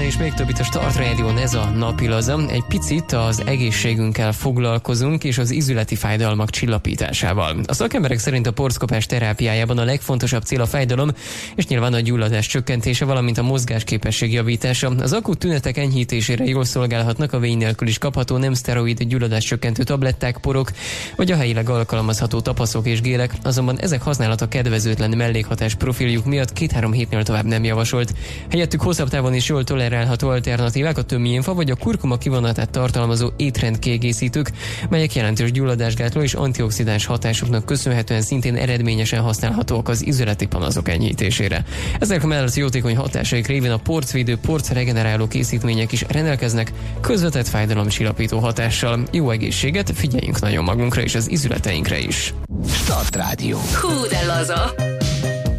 és még több itt a Start Radio-n, ez a napilaza. Egy picit az egészségünkkel foglalkozunk, és az izületi fájdalmak csillapításával. A szakemberek szerint a porckopás terápiájában a legfontosabb cél a fájdalom, és nyilván a gyulladás csökkentése, valamint a mozgásképesség javítása. Az akut tünetek enyhítésére jól szolgálhatnak a vény nélkül is kapható nem szteroid gyulladás csökkentő tabletták, porok, vagy a helyileg alkalmazható tapaszok és gélek, azonban ezek használata kedvezőtlen mellékhatás profiljuk miatt 2-3 hétnél tovább nem javasolt. Helyettük hosszabb távon is jól tolerálható alternatívák a tömjénfa vagy a kurkuma kivonatát tartalmazó étrendkiegészítők, melyek jelentős gyulladásgátló és antioxidáns hatásoknak köszönhetően szintén eredményesen használhatók az izületi panaszok enyhítésére. Ezek mellett jótékony hatásaik révén a porcvédő, porcregeneráló készítmények is rendelkeznek közvetett fájdalomcsillapító hatással. Jó egészséget, figyeljünk nagyon magunkra és az izületeinkre is. Start Radio. Hú, de laza!